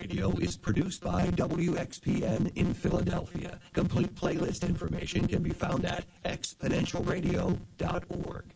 Radio is produced by WXPN in Philadelphia. Complete playlist information can be found at exponentialradio.org.